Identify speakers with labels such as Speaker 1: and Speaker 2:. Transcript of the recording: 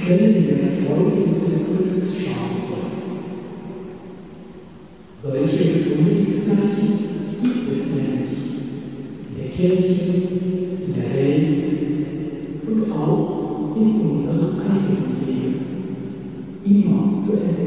Speaker 1: Quellen der Freude und des Glücks schauen soll. Solche Frühlingszeichen gibt es nämlich in der Kirche, in der Welt und auch in unserem eigenen Leben immer zu entdecken.